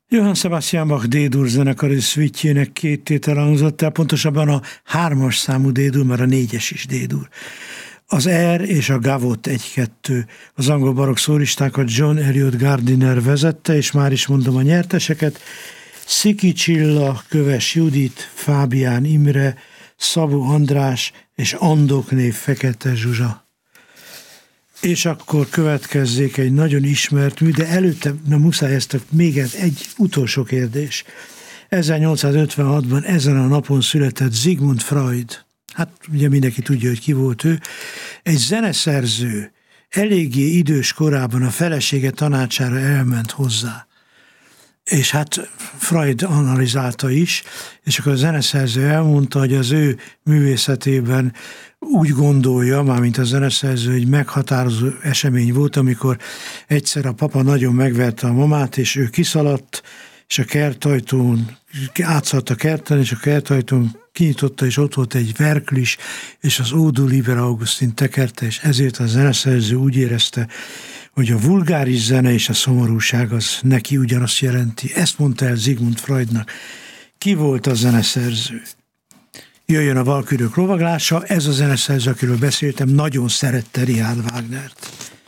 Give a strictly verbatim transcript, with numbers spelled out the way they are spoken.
Johann Sebastian Bach D-dur zenekari szvitjének két tétel hangzott el, pontosabban a hármas számú D-dur, mert a négyes is D-dur. Az R és a Gavot egy-kettő. Az angol barokk szólistákat John Eliot Gardiner vezette, és már is mondom a nyerteseket. Sziki Csilla, Köves Judit, Fábián Imre, Szabó András és Andokné Fekete Zsuzsa. És akkor következzék egy nagyon ismert mű, de előtte, na muszáj ezt, még egy utolsó kérdés. ezernyolcszázötvenhatban ezen a napon született Sigmund Freud. Hát ugye mindenki tudja, hogy ki volt ő. Egy zeneszerző eléggé idős korában a felesége tanácsára elment hozzá. És hát Freud analizálta is, és akkor a zeneszerző elmondta, hogy az ő művészetében úgy gondolja, mármint a zeneszerző, hogy meghatározó esemény volt, amikor egyszer a papa nagyon megverte a mamát, és ő kiszaladt, és a kertajtón, átszaladt a kerten, és a kertajtón kinyitotta, és ott volt egy verklis, és az Ódu Liber Augustin tekerte, és ezért a zeneszerző úgy érezte, hogy a vulgáris zene és a szomorúság az neki ugyanazt jelenti. Ezt mondta el Sigmund Freudnak. Ki volt a zeneszerző? Jöjjön a Valkürök lovaglása, ez a zeneszerző, akiről beszéltem, nagyon szerette Richard Wagnert.